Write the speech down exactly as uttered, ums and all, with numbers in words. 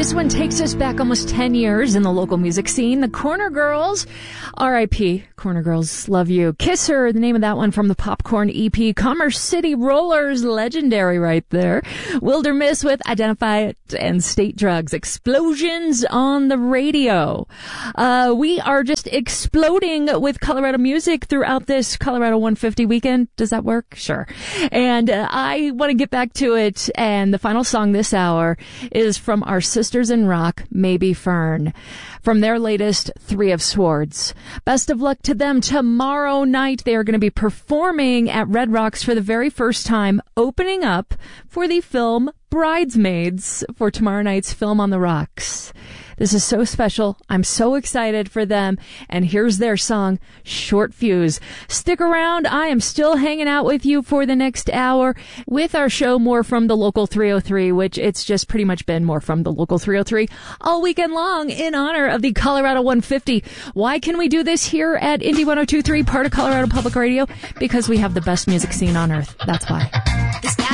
This one takes us back almost ten years in the local music scene. The Corner Girls, R I P Corner Girls, love you. Kiss Her, the name of that one from the Popcorn E P. Commerce City Rollers, legendary right there. Wilderness with Identify It and State Drugs. Explosions on the radio. Uh, we are just exploding with Colorado music throughout this Colorado one fifty weekend. Does that work? Sure. And uh, I want to get back to it. And the final song this hour is from our Sisters in Rock, Maybe Fern, from their latest Three of Swords. Best of luck to them tomorrow night. They are going to be performing at Red Rocks for the very first time, opening up for the film Bridesmaids for tomorrow night's Film on the Rocks. This is so special. I'm so excited for them. And here's their song, Short Fuse. Stick around. I am still hanging out with you for the next hour with our show More From the Local three oh three, which it's just pretty much been More From the Local three oh three all weekend long in honor of the Colorado one fifty. Why can we do this here at Indy one oh two point three, part of Colorado Public Radio? Because we have the best music scene on earth. That's why. This guy